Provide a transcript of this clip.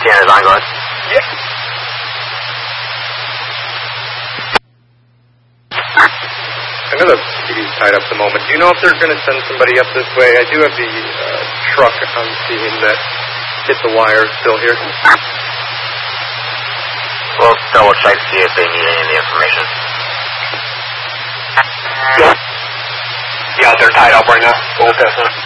Scan is ongoing. Yep. I know the PD's tied up at the moment. Do you know if they're going to send somebody up this way? I do have the truck on scene that hit the wire still here. We'll double check to see if they need any of the information. Yeah, they're tied up right now. We'll test them.